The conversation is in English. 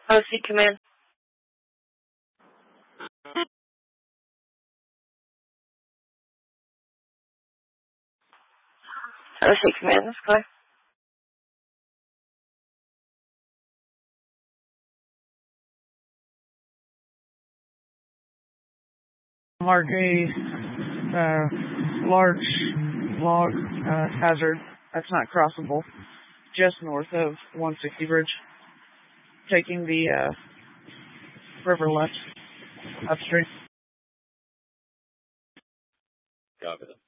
OC Command. OC Command, that's clear. Mark a large log hazard that's not crossable just north of 160 Bridge, taking the river left upstream. Copy that.